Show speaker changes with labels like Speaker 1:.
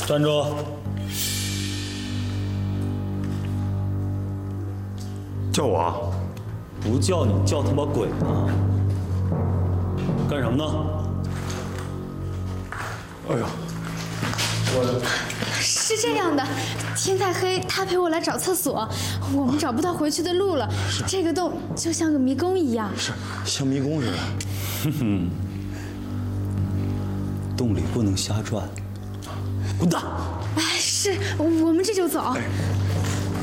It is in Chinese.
Speaker 1: 站住！
Speaker 2: 叫我啊？
Speaker 1: 不叫你叫他妈鬼呢？干什么呢？
Speaker 2: 哎呀，
Speaker 3: 是这样的，天太黑，他陪我来找厕所，我们找不到回去的路了。这个洞就像个迷宫一样，
Speaker 2: 是像迷宫似的。
Speaker 1: 哼哼，洞里不能瞎转，滚蛋！
Speaker 3: 哎，是我们这就走。
Speaker 2: 哎，